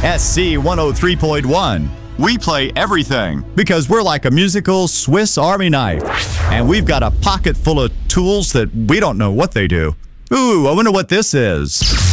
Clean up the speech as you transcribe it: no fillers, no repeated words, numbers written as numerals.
SC 103.1. We play everything because we're like a musical Swiss Army knife. And we've got a pocket full of tools that we don't know what they do. Ooh, I wonder what this is.